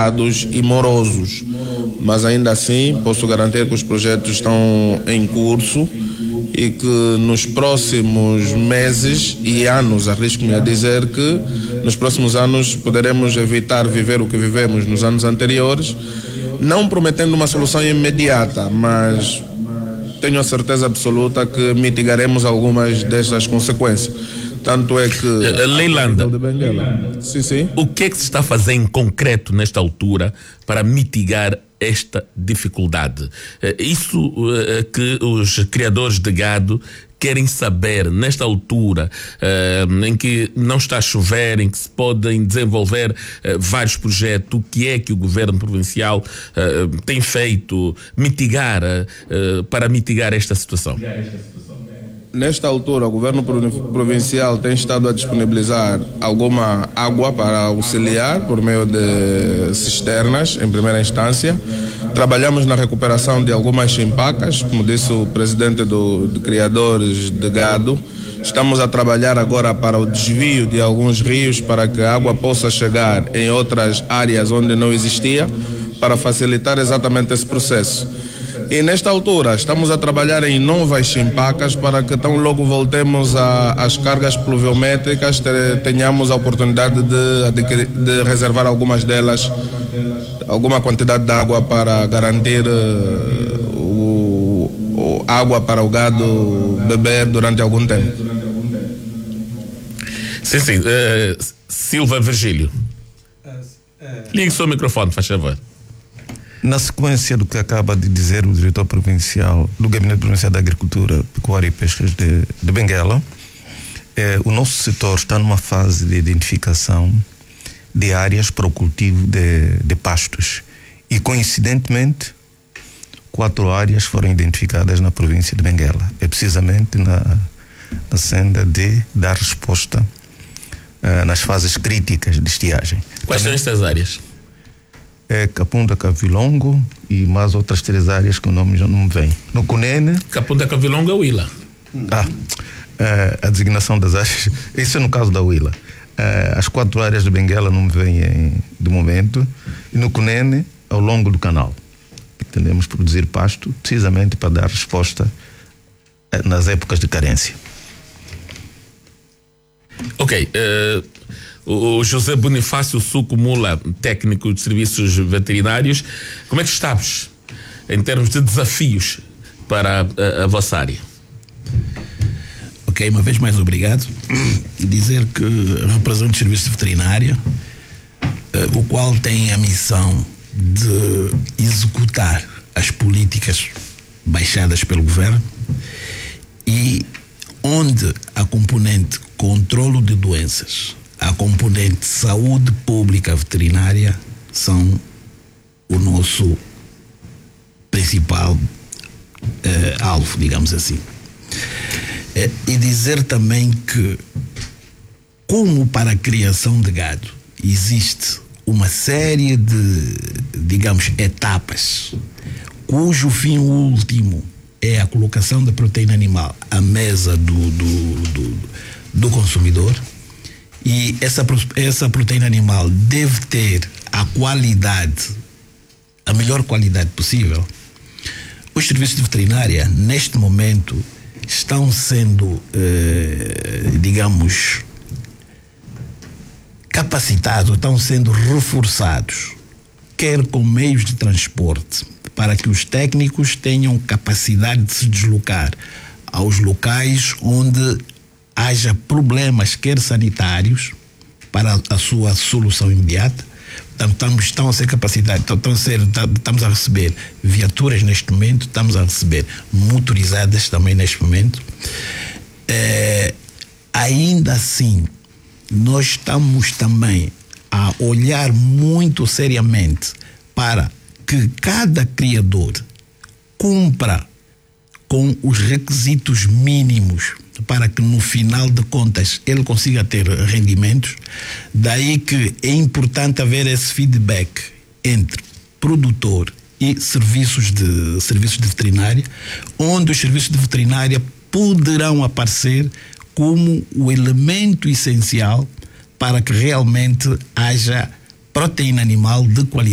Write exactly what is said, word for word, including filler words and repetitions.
fechados e morosos. Mas ainda assim, posso garantir que os projetos estão em curso e que nos próximos meses e anos, arrisco-me a dizer que nos próximos anos poderemos evitar viver o que vivemos nos anos anteriores, não prometendo uma solução imediata, mas tenho a certeza absoluta que mitigaremos algumas destas consequências. Tanto é que... Leilanda, sim, sim. o que é que se está a fazer em concreto nesta altura para mitigar esta dificuldade? Isso que os criadores de gado querem saber nesta altura em que não está a chover, em que se podem desenvolver vários projetos, o que é que o governo provincial tem feito mitigar, para mitigar esta situação? Nesta altura, o governo provincial tem estado a disponibilizar alguma água para auxiliar por meio de cisternas, em primeira instância. Trabalhamos na recuperação de algumas chimpacas, como disse o presidente do, de criadores de gado. Estamos a trabalhar agora para o desvio de alguns rios para que a água possa chegar em outras áreas onde não existia, para facilitar exatamente esse processo. E nesta altura estamos a trabalhar em novas chimpacas para que tão logo voltemos às cargas pluviométricas, tenhamos a oportunidade de, adquirir, de reservar algumas delas, alguma quantidade de água para garantir uh, o, o, água para o gado beber durante algum tempo. Sim, sim. Uh, Silva Virgílio. Ligue o seu microfone, faz favor. Na sequência do que acaba de dizer o diretor provincial do Gabinete Provincial da Agricultura, Pecuária e Pescas de, de Benguela, eh, o nosso setor está numa fase de identificação de áreas para o cultivo de, de pastos. E, coincidentemente, quatro áreas foram identificadas na província de Benguela. É precisamente na, na senda de dar resposta eh, nas fases críticas de estiagem. Quais são estas áreas? É Capunda, Cavilongo e mais outras três áreas que o nome já não me vem. No Cunene... Capunda, Cavilongo é Huila. Ah, é, a designação das áreas... Isso é no caso da Huila. É, as quatro áreas de Benguela não me vêm de momento. E no Cunene, ao longo do canal. Tendemos a produzir pasto precisamente para dar resposta é, nas épocas de carência. Ok. Uh... O José Bonifácio Suco Mula, técnico de serviços veterinários, como é que estamos em termos de desafios para a, a vossa área? Ok, uma vez mais obrigado. Dizer que represento o serviço de veterinária, uh, o qual tem a missão de executar as políticas baixadas pelo governo e onde a componente controlo de doenças, a componente saúde pública veterinária são o nosso principal eh, alvo, digamos assim. Eh, e dizer também que, como para a criação de gado existe uma série de, digamos, etapas, cujo fim último é a colocação da proteína animal à mesa do, do, do, do consumidor. E essa, essa proteína animal deve ter a qualidade, a melhor qualidade possível. Os serviços de veterinária, neste momento, estão sendo, eh, digamos, capacitados, estão sendo reforçados, quer com meios de transporte, para que os técnicos tenham capacidade de se deslocar aos locais onde haja problemas, quer sanitários, para a sua solução imediata. Portanto, estamos, estão a ser capacitados, estão a ser, estamos a receber viaturas neste momento, estamos a receber motorizadas também neste momento. É, ainda assim, nós estamos também a olhar muito seriamente para que cada criador cumpra com os requisitos mínimos para que no final de contas ele consiga ter rendimentos. Daí que é importante haver esse feedback entre produtor e serviços de, serviços de veterinária, onde os serviços de veterinária poderão aparecer como o elemento essencial para que realmente haja proteína animal de qualidade